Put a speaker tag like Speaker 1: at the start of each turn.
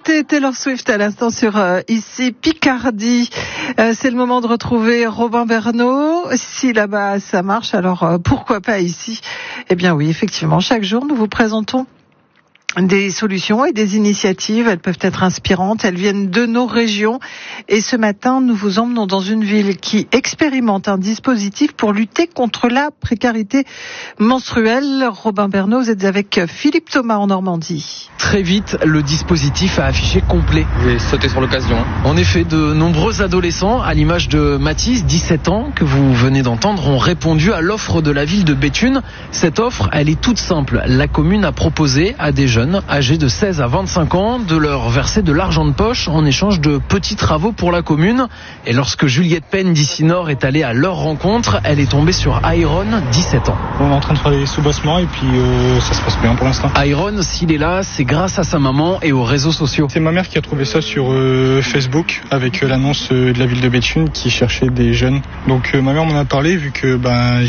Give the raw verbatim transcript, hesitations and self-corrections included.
Speaker 1: C'était Taylor Swift à l'instant sur euh, ici Picardie. Euh, c'est le moment de retrouver Robin Bernot. Si là-bas ça marche, alors euh, pourquoi pas ici? Eh bien oui, effectivement, chaque jour nous vous présentons des solutions et des initiatives. Elles peuvent être inspirantes, elles viennent de nos régions. Et ce matin, nous vous emmenons dans une ville qui expérimente un dispositif pour lutter contre la précarité menstruelle. Robin Bernot, vous êtes avec Philippe Thomas en Normandie.
Speaker 2: Très vite, le dispositif a affiché complet.
Speaker 3: J'ai sauté sur l'occasion.
Speaker 2: En effet, de nombreux adolescents, à l'image de Mathis, dix-sept ans, que vous venez d'entendre, ont répondu à l'offre de la ville de Béthune. Cette offre, elle est toute simple. La commune a proposé à des jeunes âgés de seize à vingt-cinq ans de leur verser de l'argent de poche en échange de petits travaux pour la commune. Et lorsque Juliette Penn d'ici Nord est allée à leur rencontre, elle est tombée sur Iron, dix-sept ans.
Speaker 4: On est en train de faire des sous-bossements et puis euh, ça se passe bien pour l'instant.
Speaker 2: Iron, s'il est là, c'est grâce à sa maman et aux réseaux sociaux.
Speaker 4: C'est ma mère qui a trouvé ça sur euh, Facebook avec euh, l'annonce euh, de la ville de Béthune qui cherchait des jeunes. Donc euh, ma mère m'en a parlé vu que ben